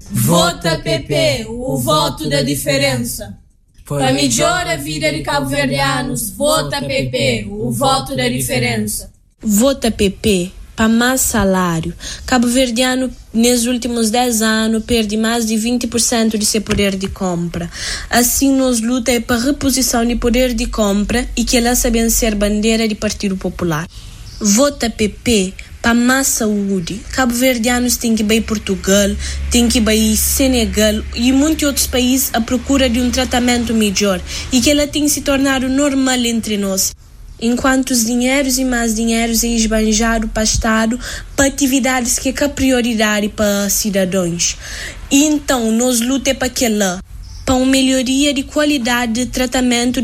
Vota PP, o voto da diferença. Para melhorar a vida de cabo-verdianos, vota PP, o voto da diferença. Vota PP para mais salário. Cabo-verdiano, nos últimos 10 anos, perde mais de 20% de seu poder de compra. Assim, nós lutamos para a reposição de poder de compra e que ela sabe ser bandeira do Partido Popular. Vota PP para mais saúde. Cabo-verdianos têm que ir a Portugal, têm que ir a Senegal e muitos outros países à procura de um tratamento melhor e que ela tem se tornado normal entre nós. Enquanto os dinheiros e mais dinheiros é esbanjado para o Estado para atividades que é prioridade para cidadãos. E então, nós lutamos para aquela, para uma melhoria de qualidade de tratamento